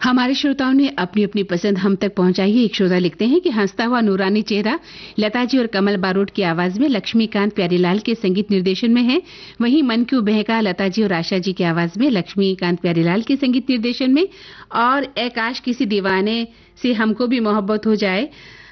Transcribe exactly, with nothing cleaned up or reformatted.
हमारे श्रोताओं ने अपनी अपनी पसंद हम तक पहुंचाई है। एक श्रोता लिखते हैं कि हंसता हुआ नूरानी चेहरा लता जी और कमल बारोट की आवाज में लक्ष्मीकांत प्यारीलाल के संगीत निर्देशन में है। वहीं मन क्यों बहका लता जी और आशा जी की आवाज में लक्ष्मीकांत प्यारीलाल के संगीत निर्देशन में। और ए काश किसी दीवाने से हमको भी मोहब्बत हो जाए